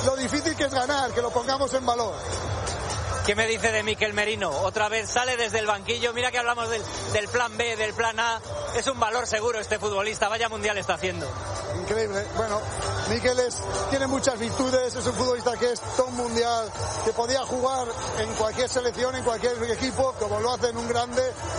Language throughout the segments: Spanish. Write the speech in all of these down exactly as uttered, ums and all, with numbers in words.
lo difícil que es ganar, que lo pongamos en valor. ¿Qué me dice de Mikel Merino? Otra vez sale desde el banquillo. Mira que hablamos del, del plan B, del plan A. Es un valor seguro este futbolista. Vaya mundial está haciendo. Increíble. Bueno, Mikel es, tiene muchas virtudes. Es un futbolista que es todo un mundial, que podía jugar en cualquier selección, en cualquier equipo, como lo hace en un grande.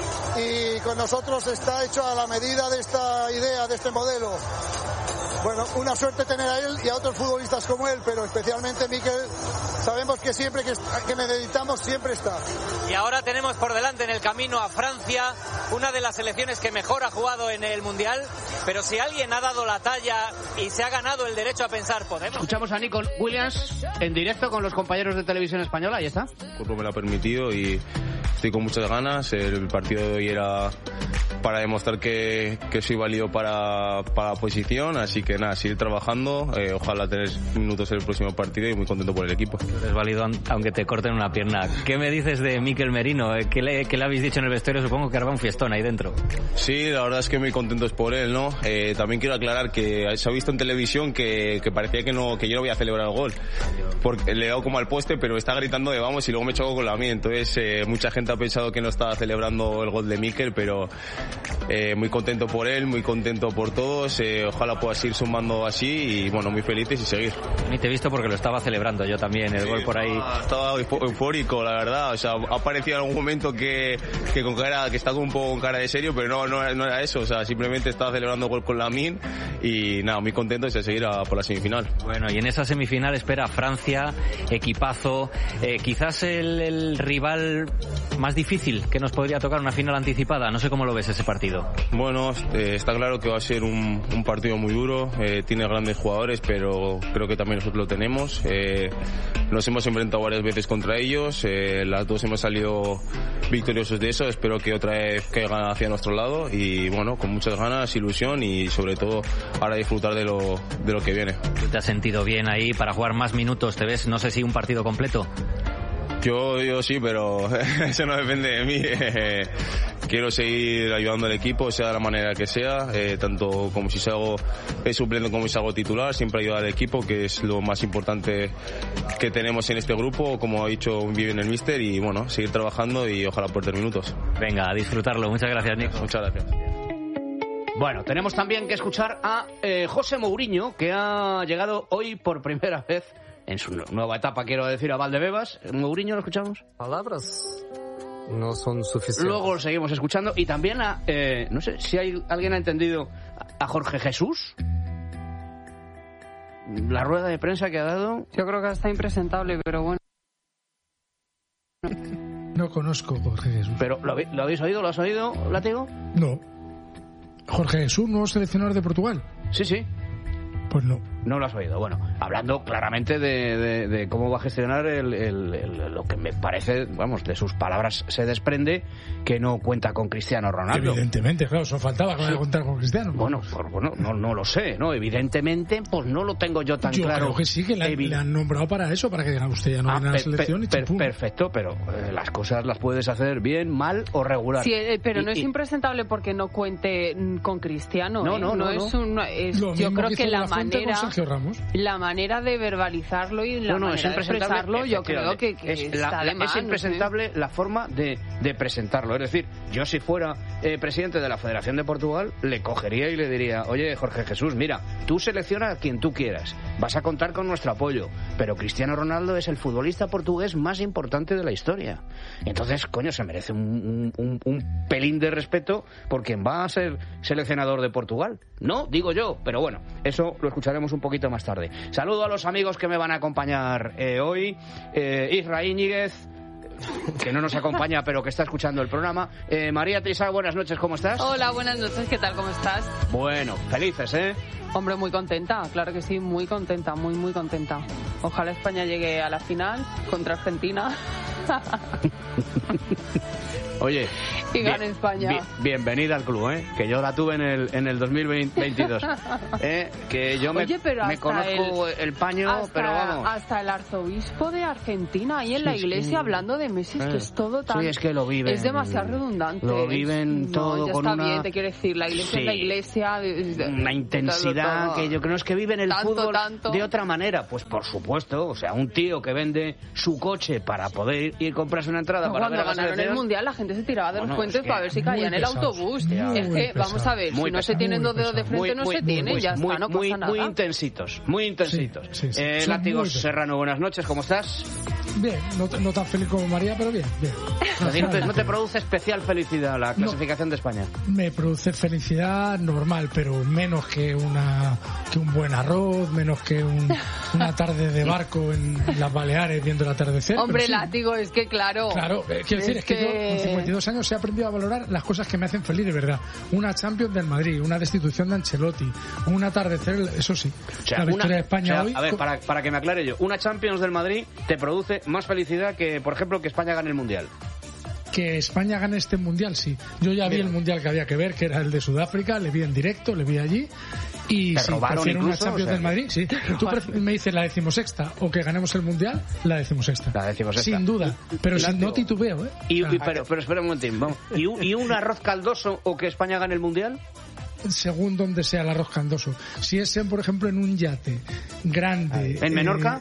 Y con nosotros está hecho a la medida de esta idea, de este modelo. Bueno, una suerte tener a él y a otros futbolistas como él, pero especialmente Mikel, sabemos que siempre que, que necesitamos, siempre está. Y ahora tenemos por delante en el camino a Francia, una de las selecciones que mejor ha jugado en el Mundial, pero si alguien ha dado la talla y se ha ganado el derecho a pensar, podemos... Escuchamos a Nico Williams en directo con los compañeros de Televisión Española, ahí está. El cuerpo me lo ha permitido y estoy con muchas ganas. El partido de hoy era para demostrar que, que soy válido para, para la posición, así que nada, seguir trabajando, eh, ojalá tener minutos en el próximo partido y muy contento por el equipo. Es válido aunque te corten una pierna. ¿Qué me dices de Mikel Merino? ¿Qué le, qué le habéis dicho en el vestuario? Supongo que hará un fiestón ahí dentro. Sí, la verdad es que muy contentos por él, ¿no? Eh, también quiero aclarar que se ha visto en televisión que, que parecía que no que yo no voy a celebrar el gol, porque le he dado como al poste, pero está gritando de vamos y luego me choco con la mía. Entonces eh, mucha gente ha pensado que no estaba celebrando el gol de Mikel, pero eh, muy contento por él, muy contento por todos. Eh, ojalá pueda seguir sumando así y bueno, muy felices y seguir. Ni te he visto porque lo estaba celebrando yo también, el sí, gol por ahí. Estaba eufórico, la verdad. O sea, ha parecido en algún momento que, que con cara, que está un poco con cara de serio, pero no, no, no era eso. O sea, simplemente estaba celebrando el gol con Lamine y nada, muy contento de seguir a por la semifinal. Bueno, y en esa semifinal espera Francia, equipazo, eh, quizás el, el rival más difícil que nos podría tocar, una final anticipada. No sé cómo lo ves ese partido. Bueno, eh, está claro que va a ser un, un partido muy duro. Eh, tiene grandes jugadores, pero creo que también nosotros lo tenemos. Eh, nos hemos enfrentado varias veces contra ellos. Eh, las dos hemos salido victoriosos de eso. Espero que otra vez caigan hacia nuestro lado y bueno, con muchas ganas, ilusión y sobre todo ahora disfrutar de lo, de lo que viene. ¿Tú te has sentido bien ahí para jugar más minutos? ¿Te ves, no sé si un partido completo? Yo, yo sí, pero eso no depende de mí. Quiero seguir ayudando al equipo, sea de la manera que sea, eh, tanto como si salgo suplente como si salgo titular, siempre ayudar al equipo, que es lo más importante que tenemos en este grupo, como ha dicho bien el míster, y bueno, seguir trabajando y ojalá por tres minutos. Venga, a disfrutarlo. Muchas gracias, Nico. Muchas gracias. Bueno, tenemos también que escuchar a eh, José Mourinho, que ha llegado hoy por primera vez en su nueva etapa, quiero decir, a Valdebebas. Mourinho, ¿lo escuchamos? Palabras no son suficientes. Luego lo seguimos escuchando. Y también a, eh, no sé si hay, alguien ha entendido a Jorge Jesús. La rueda de prensa que ha dado. Yo creo que está impresentable, pero bueno. No conozco a Jorge Jesús. ¿Pero lo, ¿lo habéis oído? ¿Lo has oído, Látigo? No. ¿Jorge Jesús, nuevo seleccionador de Portugal? Sí, sí. Pues no. No lo has oído. Bueno, hablando claramente de, de, de cómo va a gestionar el, el, el, lo que me parece, vamos, de sus palabras se desprende que no cuenta con Cristiano Ronaldo. Evidentemente, claro, eso faltaba que sí. Vaya a contar con Cristiano. Bueno, pues, bueno no, no lo sé, ¿no? Evidentemente, pues no lo tengo yo tan yo claro. Yo creo que sí, que la, Evi- le han nombrado para eso, para que digan usted ya no viene ah, a la selección per, per, y per, Perfecto, pero eh, las cosas las puedes hacer bien, mal o regular. Sí, eh, pero y, no es y... impresentable porque no cuente con Cristiano. No, ¿eh? no, no. no, no. Es un, es, yo creo que, que la manera... Ramos. La manera de verbalizarlo y la no, no, manera de expresarlo, yo creo que, que es, está la, de más, es impresentable no sé. La forma de, de presentarlo. Es decir, yo si fuera eh, presidente de la Federación de Portugal, le cogería y le diría, oye, Jorge Jesús, mira, tú selecciona a quien tú quieras, vas a contar con nuestro apoyo, pero Cristiano Ronaldo es el futbolista portugués más importante de la historia. Entonces, coño, se merece un, un, un pelín de respeto por quien va a ser seleccionador de Portugal. No, digo yo, pero bueno, eso lo escucharemos un poquito más tarde. Saludo a los amigos que me van a acompañar eh, hoy. Eh, Isra Íñiguez, que no nos acompaña pero que está escuchando el programa. eh, María Teixá, buenas noches, ¿cómo estás? Hola, buenas noches, ¿qué tal? ¿Cómo estás? Bueno, felices, ¿eh? Hombre, muy contenta, claro que sí, muy contenta, muy muy contenta. Ojalá España llegue a la final contra Argentina. Oye, y gana bien, España. Bien, bienvenida al club, ¿eh? Que yo la tuve en el en el dos mil veintidós. ¿Eh? Que yo me, Oye, pero me hasta conozco el, el paño, hasta, pero vamos. Hasta el arzobispo de Argentina ahí en Sí, la iglesia sí. hablando de Messi, es que es todo tan... Sí, es que lo viven. Es demasiado redundante. Lo viven no, todo ya con está una... bien, te quiero decir, la iglesia Sí. es la iglesia. Es de, una intensidad todo, todo. que yo creo es que viven el Tanto, fútbol tanto. de otra manera. Pues por supuesto, o sea, un tío que vende su coche para poder ir y comprarse una entrada No, para cuando ver a la ganaron el selección. mundial la gente se tiraba de Bueno, los puentes es que para ver si caía en el pesados, autobús. muy Es que, vamos pesados. a ver, Muy si no se pesados, tienen muy dos dedos de pesados. frente no se tiene, muy, ya está, muy, no muy, pasa nada. muy intensitos, muy intensitos. Sí, sí, sí. Eh, Son Látigos muy- Serrano, buenas noches, ¿cómo estás? Bien, no, no tan feliz como María, pero bien, bien. ¿No te, no te produce especial felicidad la clasificación de España? Me produce felicidad normal, pero menos que una que un buen arroz, menos que un- una tarde de barco en las Baleares viendo el atardecer. Hombre, pero sí. látigo, es que claro. Claro, eh, quiero decir, es que... yo con cincuenta y dos años he aprendido a valorar las cosas que me hacen feliz de verdad. Una Champions del Madrid, una destitución de Ancelotti, un atardecer, eso sí. O sea, la victoria una- de España o sea, hoy... A ver, con- para, para que me aclare yo, una Champions del Madrid te produce más felicidad que, por ejemplo, que España gane el Mundial. Que España gane este mundial, sí. Yo ya vi el mundial que había que ver, que era el de Sudáfrica, le vi en directo, le vi allí. Y ¿Te sí, robaron prefiero una incluso? Champions O sea, del Madrid, sí. Tú pref- me dices la decimosexta o que ganemos el mundial, la decimosexta. La decimosexta. Sin duda. Pero sin, Látigo. no titubeo, ¿eh? Y, O sea, y- pero, pero espera un momentín, vamos. ¿Y un, ¿Y un arroz caldoso o que España gane el Mundial? según donde sea el arroz candoso. Si es, en, por ejemplo, en un yate grande... ¿En Menorca?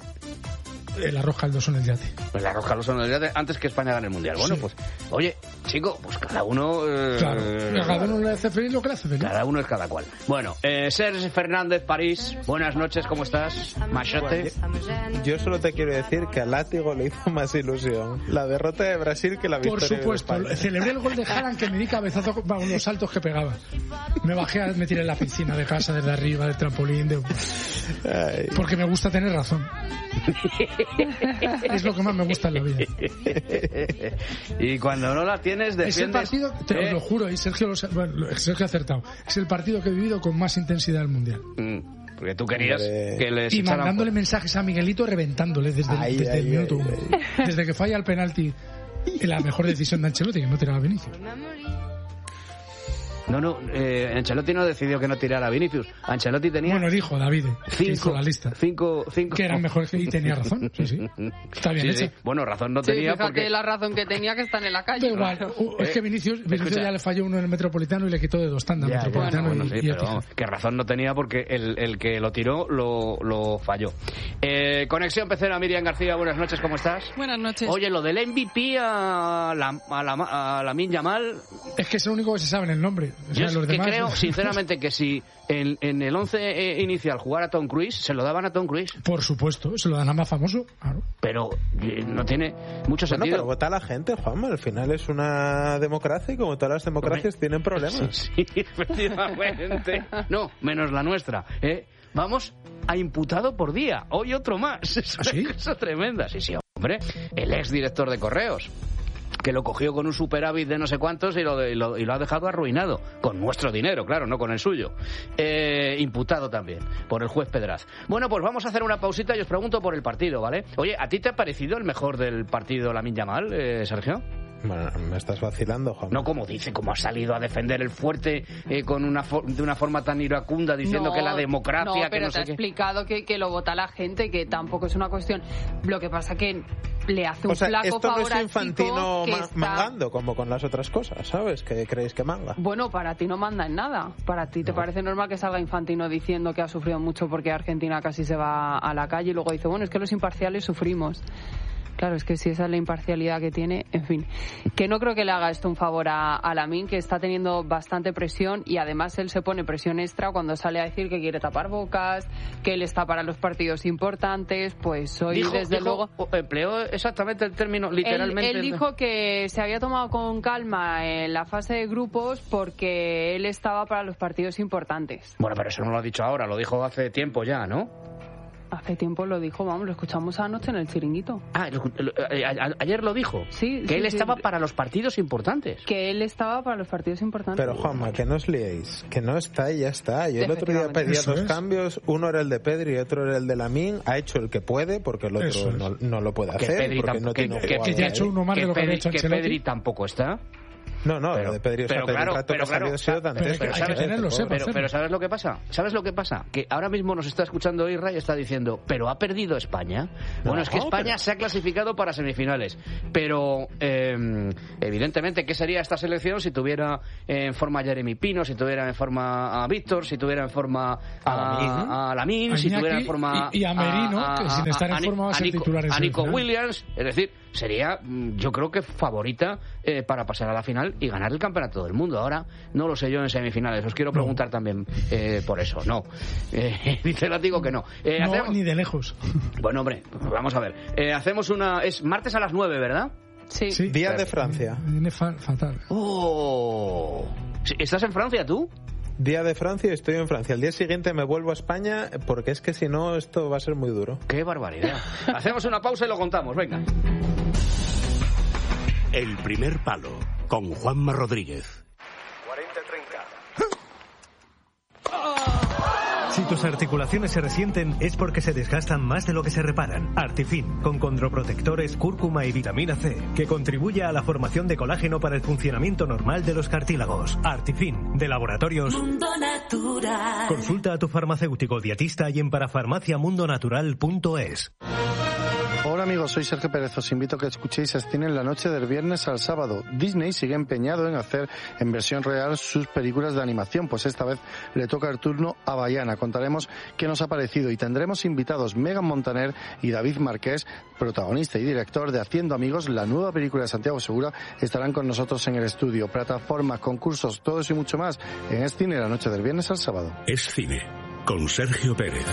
Eh, el arroz caldoso en el yate. Pues la rosca los son antes que España gane el Mundial. Bueno, Sí. pues, oye, chico, pues cada uno... eh, Claro. Y a cada uno le hace feliz lo que le hace feliz. Cada uno es cada cual. Bueno, eh, Sergio Fernández, París, buenas noches, ¿cómo estás? Machote. Yo solo te quiero decir que a Látigo le hizo más ilusión la derrota de Brasil que la Por victoria supuesto, de España. celebré el gol de Haaland que me di cabezazo con los saltos que pegaba. Me bajé, a- me tiré en la piscina de casa, desde arriba, del trampolín, de... Ay. porque me gusta tener razón. Es lo que más me gusta en la vida. Y cuando no la tienes, Es el defiendes... partido, te eh, os lo juro, y Sergio, lo, sa- bueno, Sergio ha acertado, es el partido que he vivido con más intensidad del Mundial. mm, porque tú querías Hombre. que les Y echaran mandándole fuera. mensajes a Miguelito, reventándole desde, el- Ay, desde ay, el minuto ay, uno. Desde que falla el penalti, y la mejor decisión de Ancelotti, que no tiraba a Vinicius. No, no, eh, Ancelotti no decidió que no tirara a Vinicius. Ancelotti tenía Bueno, dijo David, que hizo cinco, la lista. cinco, cinco... Que eran mejores que- y tenía razón, sí, sí. Está bien Sí, hecha. sí. Bueno, razón no Sí, tenía fíjate porque... la razón que tenía que estar en la calle. Da igual. claro. Uh, es que Vinicius, Vinicius escucha. ya le falló uno en el Metropolitano y le quitó de dos tandas Ya, ya, Metropolitano bueno, y, sí, y pero Etihad. vamos, que razón no tenía porque el, el que lo tiró lo, lo falló. Eh, Conexión Pecera, Miriam García, buenas noches, ¿cómo estás? Buenas noches. Oye, lo del M V P a la, a la, a Lamine Yamal, Es que es el único que se sabe en el nombre. O sea, yo es los que demás... creo, sinceramente, que si en, en el once eh, inicial jugara Tom Cruise, se lo daban a Tom Cruise, Por supuesto, se lo dan a más famoso. Claro. pero eh, no tiene mucho Bueno, sentido. pero vota la gente, Juanma. Al final es una democracia y como todas las democracias tienen problemas. Sí, efectivamente. No, menos la nuestra. ¿eh? Vamos a imputado por día. Hoy otro más. Es ¿Ah, sí? una cosa tremenda. Sí, sí, hombre. El ex director de Correos, que lo cogió con un superávit de no sé cuántos y lo, y lo, y lo ha dejado arruinado. Con nuestro dinero, claro, no con el suyo. Eh, imputado también por el juez Pedraz. Bueno, pues vamos a hacer una pausita y os pregunto por el partido, ¿vale? Oye, ¿a ti te ha parecido el mejor del partido Lamine Yamal, eh, Sergio? Bueno, me estás vacilando, Juanma. No, como dice, como ha salido a defender el fuerte eh, con una for- de una forma tan iracunda, diciendo No, que la democracia, no, que pero no te sé ha qué. explicado que, que lo vota la gente, que tampoco es una cuestión. Lo que pasa que le hace un O sea, flaco esto no favor es al Infantino tipo que ma- está- mangando como con las otras cosas, ¿sabes? Que creéis que manga. Bueno, para ti no manda en nada. Para ti te parece normal que salga Infantino diciendo que ha sufrido mucho porque Argentina casi se va a la calle y luego dice, bueno, es que los imparciales sufrimos. Claro, es que si esa es la imparcialidad que tiene, en fin. Que no creo que le haga esto un favor a, a Lamine, que está teniendo bastante presión y además él se pone presión extra cuando sale a decir que quiere tapar bocas, que él está para los partidos importantes, pues hoy Dijo- desde dijo- luego... o- empleó exactamente el término, Él, literalmente. él dijo que se había tomado con calma en la fase de grupos porque él estaba para los partidos importantes. Bueno, pero eso no lo ha dicho ahora, lo dijo hace tiempo ya, ¿no? Hace tiempo lo dijo, vamos, lo escuchamos anoche en el chiringuito. Ah, lo- lo- eh, a- a- ayer lo dijo. Sí, que sí, él sí. estaba para los partidos importantes. Que él estaba para los partidos importantes. Pero Juanma, que no os liéis, que no está y ya está. Yo el otro día Efectivamente. pedía Eso dos es. cambios, uno era el de Pedri y otro era el de Lamine. Ha hecho el que puede porque el Eso otro es. no, no lo puede Que hacer Pedri porque tampoco, no que, tiene un que- que jugador ya ha ahí. hecho uno más que de lo que había Pedri, hecho que Ancelotti. Pedri tampoco está. No, no, pero, de Pedri, o sea, pero Pedri, claro, el trato pero que ha claro, salido ha sido pero, dantesco. pero, hay ¿sabes? que tenerlo, sepa pero, hacerlo. pero ¿sabes lo que pasa? ¿Sabes lo que pasa? Que ahora mismo nos está escuchando Isra y está diciendo, pero ha perdido España. Bueno, No, es que España pero... se ha clasificado para semifinales, pero eh, evidentemente, ¿qué sería esta selección si tuviera en forma a Jeremy Pino, si tuviera en forma a Víctor, si tuviera en forma a, a Lamine, A si Iñaki tuviera en forma y, y a Merino, a, a, que sin estar a, en forma va a ser Nico, titular en a Nico semifinal. Williams, es decir, sería, yo creo que favorita eh, para pasar a la final y ganar el campeonato del mundo. Ahora no lo sé yo en semifinales, os quiero preguntar no. también eh, por eso. No, eh, dice Látigo que no. Eh, no, hacemos... ni de lejos. Bueno, hombre, vamos a ver. Eh, hacemos una... Es martes a las nueve, ¿verdad? Sí. sí. Día de Francia. Viene fa fatal. Oh. ¿Estás en Francia tú? Día de Francia, estoy en Francia. Al día siguiente me vuelvo a España porque es que si no esto va a ser muy duro. ¡Qué barbaridad! Hacemos una pausa y lo contamos, venga. El primer palo, con Juanma Rodríguez. cuarenta treinta. Si tus articulaciones se resienten es porque se desgastan más de lo que se reparan. Artifin, con condroprotectores, cúrcuma y vitamina C, que contribuye a la formación de colágeno para el funcionamiento normal de los cartílagos. Artifin, de Laboratorios Mundo Natural. Consulta a tu farmacéutico dietista y en parafarmaciamundonatural punto es. Hola amigos, soy Sergio Pérez. Os invito a que escuchéis Cine en la noche del viernes al sábado. Disney sigue empeñado en hacer en versión real sus películas de animación, pues esta vez le toca el turno a Bayana. Contaremos qué nos ha parecido y tendremos invitados Megan Montaner y David Marqués, protagonista y director de Haciendo Amigos, la nueva película de Santiago Segura, estarán con nosotros en el estudio. Plataformas, concursos, todo eso y mucho más en Es Cine en la noche del viernes al sábado. Es Cine, con Sergio Pérez.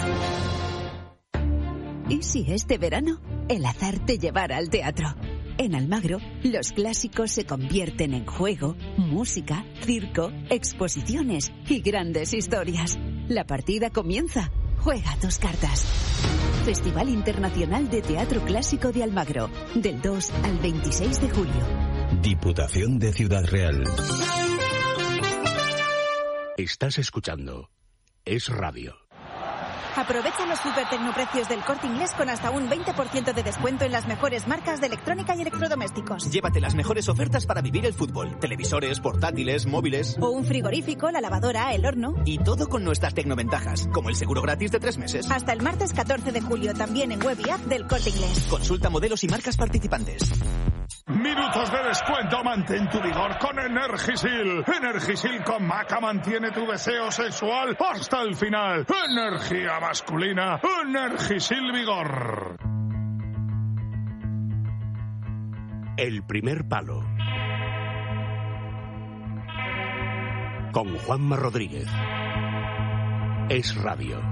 ¿Y si este verano el azar te llevara al teatro? En Almagro, los clásicos se convierten en juego, música, circo, exposiciones y grandes historias. La partida comienza. Juega tus cartas. Festival Internacional de Teatro Clásico de Almagro, del dos al veintiséis de julio. Diputación de Ciudad Real. Estás escuchando Es Radio. Aprovecha los super tecnoprecios del Corte Inglés con hasta un veinte por ciento de descuento en las mejores marcas de electrónica y electrodomésticos. Llévate las mejores ofertas para vivir el fútbol. Televisores, portátiles, móviles. O un frigorífico, la lavadora, el horno. Y todo con nuestras tecnoventajas, como el seguro gratis de tres meses. Hasta el martes catorce de julio, también en web y app del Corte Inglés. Consulta modelos y marcas participantes. Minutos de descuento, mantén tu vigor con Energisil. Energisil con maca mantiene tu deseo sexual hasta el final. Energía masculina, Energisil Vigor. El primer palo. Con Juanma Rodríguez. Es Radio.